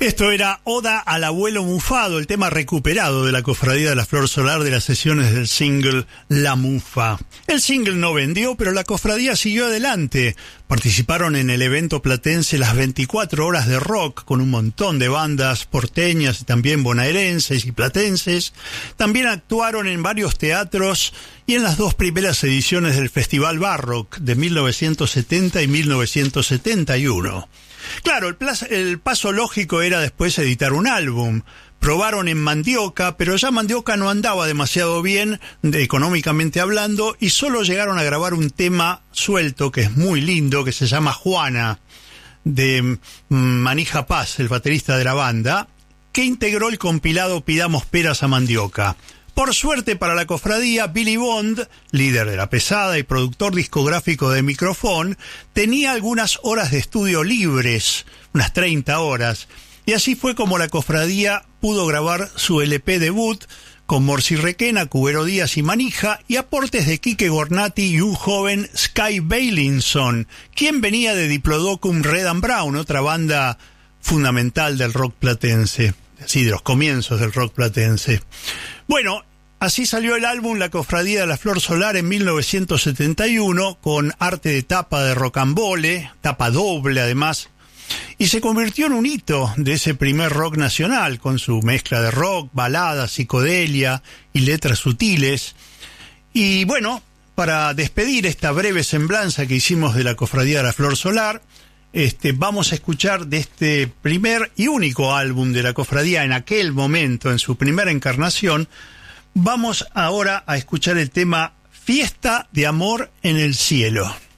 Esto era Oda al Abuelo Mufado, el tema recuperado de la Cofradía de la Flor Solar de las sesiones del single La Mufa. El single no vendió, pero la cofradía siguió adelante. Participaron en el evento platense Las 24 Horas de Rock, con un montón de bandas porteñas y también bonaerenses y platenses. También actuaron en varios teatros y en las dos primeras ediciones del Festival Barrock de 1970 y 1971. Claro, el paso lógico era después editar un álbum. Probaron en Mandioca, pero ya Mandioca no andaba demasiado bien, económicamente hablando, y solo llegaron a grabar un tema suelto, que es muy lindo, que se llama Juana, de Manija Paz, el baterista de la banda, que integró el compilado Pidamos Peras a Mandioca. Por suerte para la cofradía, Billy Bond, líder de La Pesada y productor discográfico de Microfón, tenía algunas horas de estudio libres, unas 30 horas, y así fue como la cofradía pudo grabar su LP debut con Morsi Requena, Cubero Díaz y Manija, y aportes de Quique Gornati y un joven Sky Bailinson, quien venía de Diplodocum Red and Brown, otra banda fundamental del rock platense, así de los comienzos del rock platense. Bueno, así salió el álbum La Cofradía de la Flor Solar en 1971, con arte de tapa de rocambole, tapa doble además, y se convirtió en un hito de ese primer rock nacional, con su mezcla de rock, baladas, psicodelia y letras sutiles. Y bueno, para despedir esta breve semblanza que hicimos de la Cofradía de la Flor Solar, vamos a escuchar de este primer y único álbum de la cofradía en aquel momento, en su primera encarnación. Vamos ahora a escuchar el tema Fiesta de Amor en el Cielo.